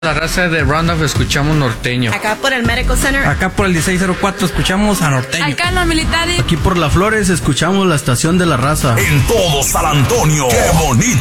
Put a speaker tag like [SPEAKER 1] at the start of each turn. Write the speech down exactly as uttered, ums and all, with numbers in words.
[SPEAKER 1] La raza de Roundup escuchamos norteño.
[SPEAKER 2] Acá por el Medical Center.
[SPEAKER 3] Acá por el dieciséis cero cuatro escuchamos a norteño.
[SPEAKER 4] Acá en los militares.
[SPEAKER 5] Aquí por Las Flores escuchamos la estación de la raza.
[SPEAKER 6] En todo San Antonio, qué bonita